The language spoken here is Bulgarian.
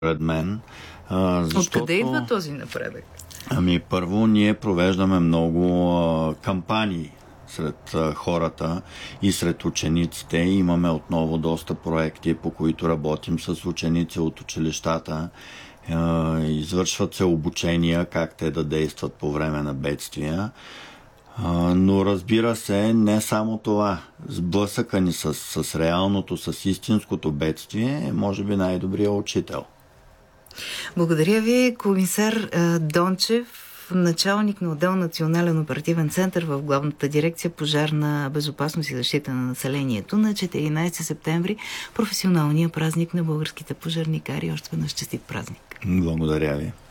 пред мен. Защото... Откъде идва този напредък? Първо, ние провеждаме много кампании сред хората и сред учениците. Имаме отново доста проекти, по които работим с ученици от училищата. Извършват се обучения как те да действат по време на бедствия. Но разбира се, не само това. Сблъсъка ни с реалното, с истинското бедствие е може би най-добрият учител. Благодаря ви, комисар Дончев, началник на отдел Национален оперативен център в Главната дирекция Пожарна безопасност и защита на населението. На 14 септември, професионалния празник на българските пожарникари. Още веднъж честит празник. Благодаря ви.